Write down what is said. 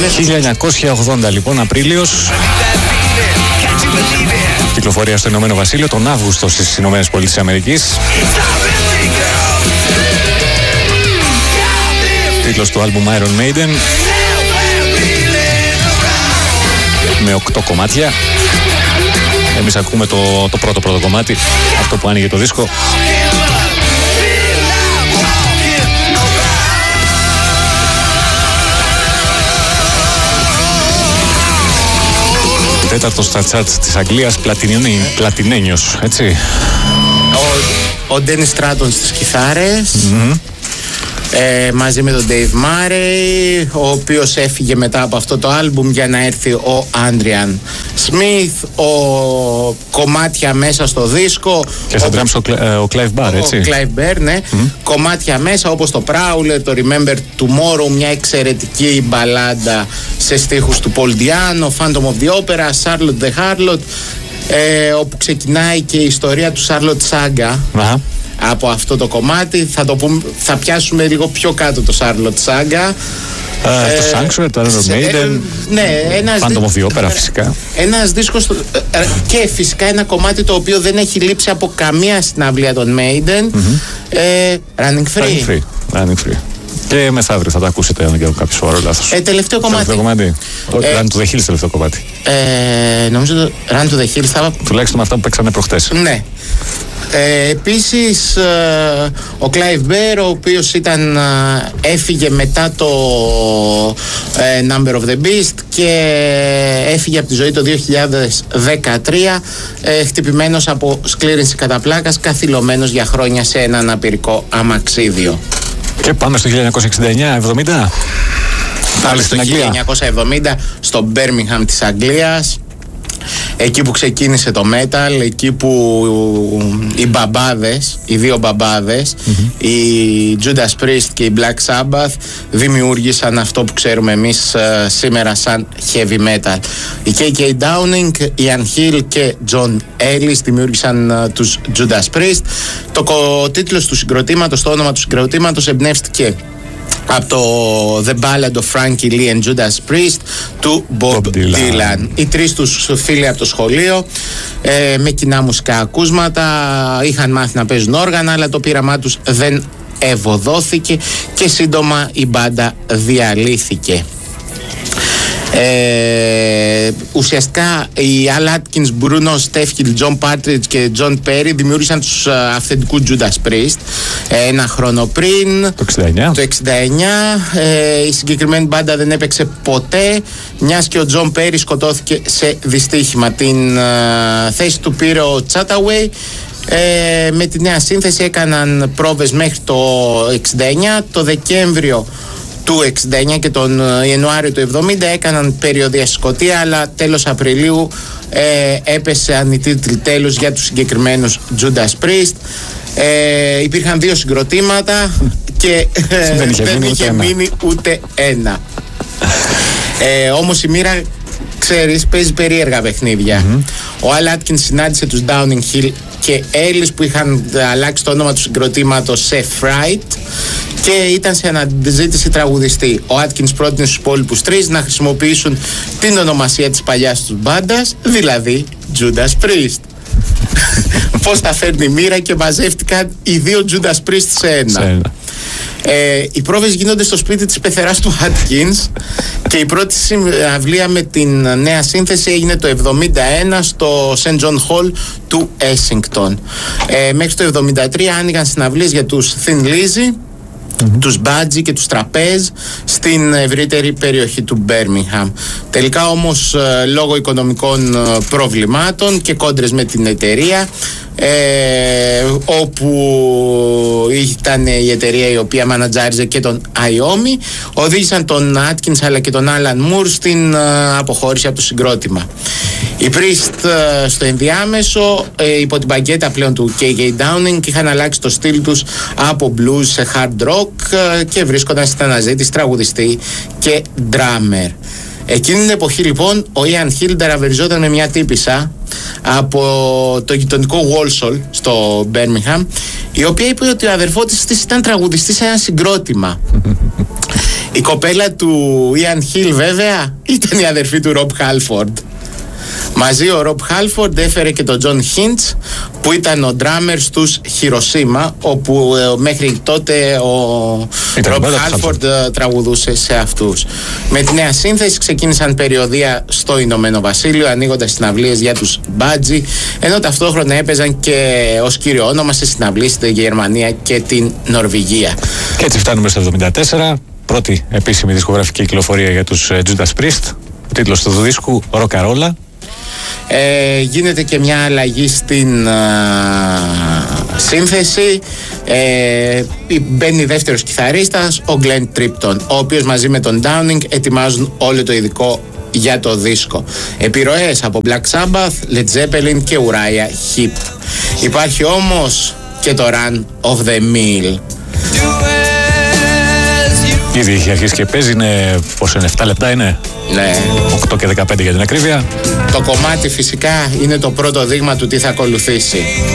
1980 λοιπόν, Απρίλιος. Κυκλοφορία στο Ηνωμένο Βασίλειο, τον Αύγουστο στις Ηνωμένες Πολιτείες Αμερικής. Τίτλος του άλμπουμ Iron Maiden, με 8 κομμάτια. Εμείς ακούμε το πρώτο κομμάτι, αυτό που άνοιγε το δίσκο. Τέταρτος στα τσάρτς της Αγγλίας, πλατινένιος, έτσι. Ο Ντένις Στράτον στις κιθάρες, μαζί με τον Dave Murray, ο οποίος έφυγε μετά από αυτό το άλμπουμ για να έρθει ο Άντριαν Σμιθ, κομμάτια μέσα στο δίσκο. Και στα drums ο Clive Barr, έτσι. Ο Clive Barr, ναι. Κομμάτια μέσα όπως το Prowler, το Remember Tomorrow, μια εξαιρετική μπαλάντα σε στίχους του Paul Diano, Phantom of the Opera, Charlotte the Harlot, όπου ξεκινάει και η ιστορία του Charlotte Saga. Από αυτό το κομμάτι θα πιάσουμε λίγο πιο κάτω το Charlotte Saga. Το Sanctuary, το Iron Maiden, Phantom of the Opera φυσικά. Ένας δίσκος και φυσικά ένα κομμάτι το οποίο δεν έχει λείψει από καμία συναυλία των Maiden, Running Free. Και μεθαύριο θα τα ακούσετε αν δεν κάνω κάποιο σοβαρό λάθος. Τελευταίο κομμάτι. Run to the Hills, τελευταίο κομμάτι. Νομίζω το Run to the Hills θα... Τουλάχιστον αυτά που παίξανε προχτές. Ναι. Επίσης ο Clive Barr, ο οποίος έφυγε μετά το Number of the Beast και έφυγε από τη ζωή το 2013, χτυπημένος από σκλήρυνση κατά πλάκας, καθυλωμένος για χρόνια σε ένα αναπηρικό αμαξίδιο. Και πάμε στο 1969-70. Πάμε στο 1970 στο Birmingham της Αγγλίας. Εκεί που ξεκίνησε το metal, εκεί που οι δύο μπαμπάδες, η Judas Priest και η Black Sabbath, δημιούργησαν αυτό που ξέρουμε εμείς σήμερα σαν heavy metal. Η KK Downing, η Ian Hill και John Ellis δημιούργησαν τους Judas Priest. Το τίτλος του συγκροτήματος, το όνομα του συγκροτήματος εμπνεύστηκε από το The Ballad of Frankie Lee and Judas Priest του Bob Dylan. Οι τρεις τους φίλοι από το σχολείο, με κοινά μουσικά ακούσματα, είχαν μάθει να παίζουν όργανα, αλλά το πείραμά τους δεν ευωδόθηκε και σύντομα η μπάντα διαλύθηκε. Ουσιαστικά οι Al Atkins, Bruno Stefkill, John Partridge και John Perry δημιούργησαν τους αυθεντικούς Judas Priest ένα χρόνο πριν, το 69. Η συγκεκριμένη μπάντα δεν έπαιξε ποτέ, μιας και ο John Perry σκοτώθηκε σε δυστύχημα. Την θέση του πήρε ο Chataway. Με τη νέα σύνθεση έκαναν πρόβες μέχρι το 69. Το Δεκέμβριο του 69 και τον Ιανουάριο του 70 έκαναν περιοδία στη Σκωτία, αλλά τέλος Απριλίου έπεσε ανιτήτλη τέλος για τους συγκεκριμένους Judas Priest. Υπήρχαν δύο συγκροτήματα και δεν είχε μείνει ούτε ένα. Όμως η μοίρα, ξέρεις, παίζει περίεργα παιχνίδια. Ο Al Atkins συνάντησε τους Downing Hill και Ellis που είχαν αλλάξει το όνομα του συγκροτήματος σε Fright και ήταν σε αναζήτηση τραγουδιστή. Ο Atkins πρότεινε στους υπόλοιπους τρεις να χρησιμοποιήσουν την ονομασία της παλιάς τους μπάντας, δηλαδή Judas Priest. Πώς τα φέρνει η μοίρα και μαζεύτηκαν οι δύο Judas Priest σε ένα. Οι πρόβες γίνονται στο σπίτι της πεθεράς του Atkins και η πρώτη συναυλία με την νέα σύνθεση έγινε το 71 στο St. John Hall του Essington. Μέχρι το 73 άνοιγαν συναυλίες για τους Thin Lizzy, τους Budgie και τους Trapeze στην ευρύτερη περιοχή του Birmingham. Τελικά όμως λόγω οικονομικών προβλημάτων και κόντρες με την εταιρεία, όπου ήταν η εταιρεία η οποία μανατζάριζε και τον Iommi, οδήγησαν τον Atkins αλλά και τον Alan Moore στην αποχώρηση από το συγκρότημα. Οι Priest στο ενδιάμεσο, υπό την παγκέτα πλέον του KK Downing, είχαν αλλάξει το στυλ τους από blues σε hard rock και βρίσκονταν στην αναζήτηση τραγουδιστή και drummer. Εκείνη την εποχή λοιπόν ο Ian Hill ταραβεριζόταν με μια τύπισσα από το γειτονικό Walsall στο Birmingham, η οποία είπε ότι ο αδερφός της ήταν τραγουδιστής σε ένα συγκρότημα. Η κοπέλα του Ian Hill βέβαια ήταν η αδερφή του Rob Halford. Μαζί ο Rob Halford έφερε και τον John Hinch που ήταν ο drummer στους Hiroshima, όπου μέχρι τότε ο Rob Halford τραγουδούσε σε αυτούς. Με τη νέα σύνθεση ξεκίνησαν περιοδεία στο Ηνωμένο Βασίλειο, ανοίγοντας συναυλίες για τους Budgie, ενώ ταυτόχρονα έπαιζαν και ως κύριο όνομα σε συναυλίες στη Γερμανία και την Νορβηγία. Και έτσι φτάνουμε στο 1974, πρώτη επίσημη δισκογραφική κυκλοφορία για τους Judas Priest. Ο τίτλος του δίσκου Rockarola. Γίνεται και μια αλλαγή στην σύνθεση. Μπαίνει δεύτερος κιθαρίστας, ο Glenn Tripton, ο οποίος μαζί με τον Downing ετοιμάζουν όλο το ειδικό για το δίσκο. Επιρροές από Black Sabbath, Led Zeppelin και Uriah Heep. Υπάρχει όμως και το Run of the Mill. Ήδη έχει αρχίσει και παίζει, είναι πόσο είναι, 7 λεπτά είναι? Ναι. 8 και 15 για την ακρίβεια. Το κομμάτι φυσικά είναι το πρώτο δείγμα του τι θα ακολουθήσει.